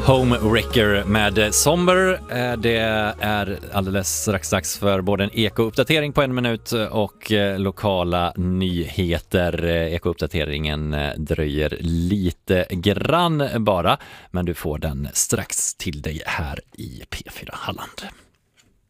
Homewrecker med Somber. Det är alldeles strax dags för både en eko-uppdatering på 1 minut och lokala nyheter. Eko-uppdateringen dröjer lite grann bara, men du får den strax till dig här i P4 Halland.